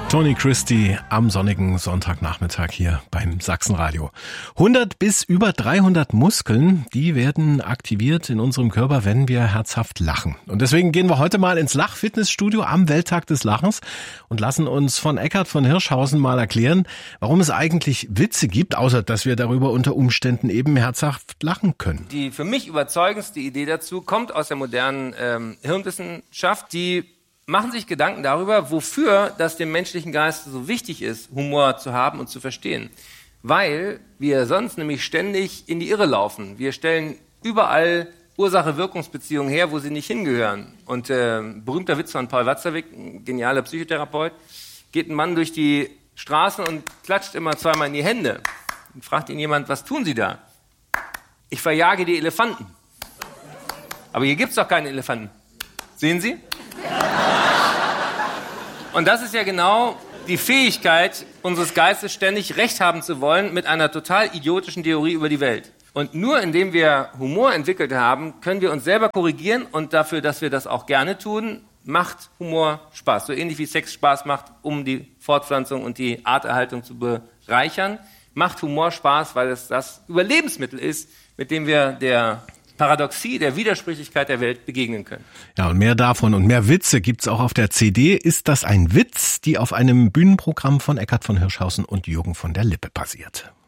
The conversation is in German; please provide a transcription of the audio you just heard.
Tony Christie am sonnigen Sonntagnachmittag hier beim Sachsenradio. 100 bis über 300 Muskeln, die werden aktiviert in unserem Körper, wenn wir herzhaft lachen. Und deswegen gehen wir heute mal ins Lachfitnessstudio am Welttag des Lachens und lassen uns von Eckhard von Hirschhausen mal erklären, warum es eigentlich Witze gibt, außer dass wir darüber unter Umständen eben herzhaft lachen können. Die für mich überzeugendste Idee dazu kommt aus der modernen Hirnwissenschaft, die machen sich Gedanken darüber, wofür das dem menschlichen Geist so wichtig ist, Humor zu haben und zu verstehen. Weil wir sonst nämlich ständig in die Irre laufen. Wir stellen überall Ursache-Wirkungsbeziehungen her, wo sie nicht hingehören. Und berühmter Witz von Paul Watzlawick, ein genialer Psychotherapeut, geht ein Mann durch die Straßen und klatscht immer zweimal in die Hände. Und fragt ihn jemand, was tun Sie da? Ich verjage die Elefanten. Aber hier gibt's doch keine Elefanten. Sehen Sie? Und das ist ja genau die Fähigkeit unseres Geistes, ständig Recht haben zu wollen mit einer total idiotischen Theorie über die Welt. Und nur indem wir Humor entwickelt haben, können wir uns selber korrigieren und dafür, dass wir das auch gerne tun, macht Humor Spaß. So ähnlich wie Sex Spaß macht, um die Fortpflanzung und die Arterhaltung zu bereichern, macht Humor Spaß, weil es das Überlebensmittel ist, mit dem wir der Paradoxie, der Widersprüchlichkeit der Welt begegnen können. Ja, und mehr davon und mehr Witze gibt's auch auf der CD. Ist das ein Witz, die auf einem Bühnenprogramm von Eckhard von Hirschhausen und Jürgen von der Lippe basiert.